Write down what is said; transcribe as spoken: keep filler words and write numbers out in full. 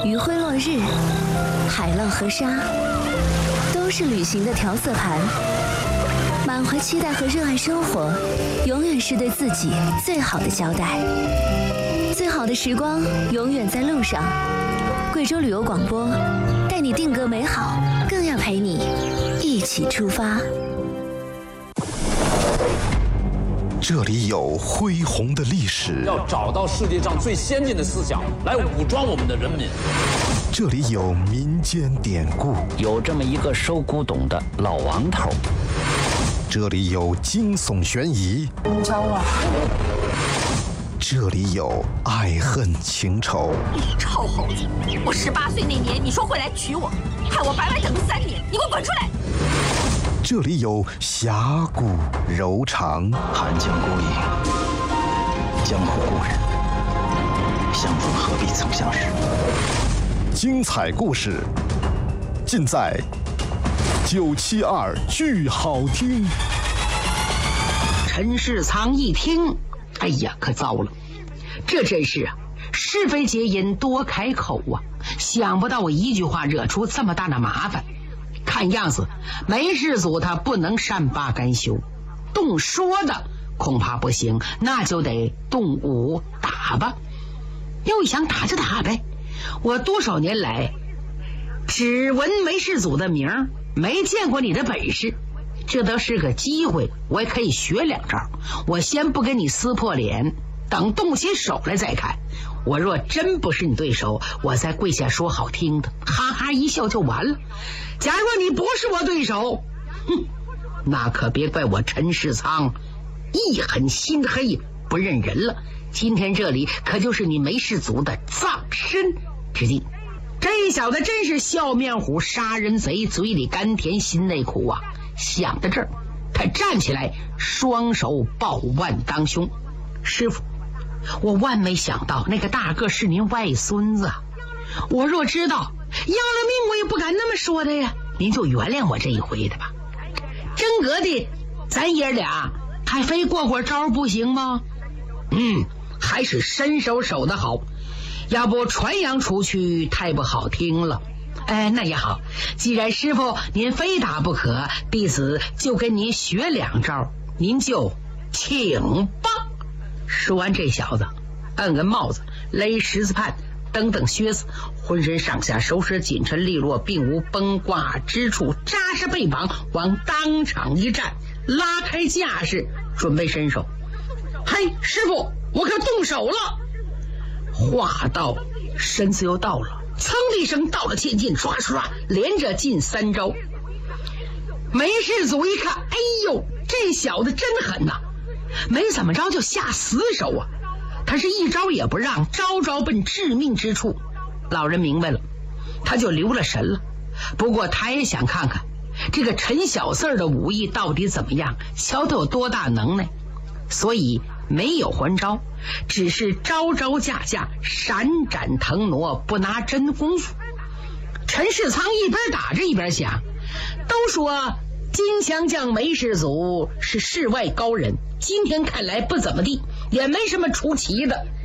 余晖落日，海浪和沙，都是旅行的调色盘。满怀期待和热爱生活，永远是对自己最好的交代。最好的时光永远在路上。贵州旅游广播，带你定格美好，更要陪你一起出发。 这里有恢宏的历史， 要找到世界上最先进的思想来武装我们的人民。 这里有民间典故， 有这么一个收古董的老王头。 这里有惊悚悬疑， 你找我？ 这里有爱恨情仇。 你臭猴子！我十八岁那年你说会来娶我，害我白白等了三年，你给我滚出来！ 这里有侠骨柔肠， 寒江孤影，江湖故人，相逢何必曾相识。 精彩故事尽在九七二剧好听。 陈世仓一听，哎呀，可糟了，这真是啊，是非皆因多开口啊！想不到我一句话惹出这么大的麻烦。看样子梅世祖他不能善罢甘休，动说的恐怕不行，那就得动武打吧。又想打就打呗，我多少年来只闻梅世祖的名，没见过你的本事，这都是个机会，我也可以学两招。我先不跟你撕破脸，等动起手来再看。我若真不是你对手，我再跪下说好听的，哈哈一笑就完了。假若你不是我对手，哼，那可别怪我陈世仓一狠心黑，不认人了。今天这里可就是你梅氏族的葬身之地。这小子真是笑面虎，杀人贼，嘴里甘甜心内苦啊！想到这儿，他站起来，双手抱腕当胸。师傅，我万没想到那个大个是您外孙子，我若知道，要了命我也不敢那么说的呀。您就原谅我这一回的吧。真格的，咱爷俩还非过会招不行吗？嗯，还是伸手手的好，要不传扬出去太不好听了。哎，那也好，既然师傅您非打不可，弟子就跟您学两招，您就请吧。说完，这小子摁个帽子，勒十字判，蹬蹬靴子，浑身上下收拾紧沉利落，并无崩挂之处，扎实背膀，往当场一站，拉开架势，准备伸手。嘿，师傅，我可动手了！话到，身子又到了，噌的一声到了前进，刷刷连着进三招。梅世祖一看，哎呦，这小子真狠呐、啊！没怎么着就下死手啊！他是一招也不让，招招奔致命之处。老人明白了，他就留了神了。不过他也想看看这个陈小四的武艺到底怎么样，瞧他有多大能耐，所以没有还招，只是招招架架，闪展腾挪，不拿真功夫。陈世仓一边打着一边想，都说金枪将梅世祖是世外高人，今天看来不怎么地，也没什么出奇的。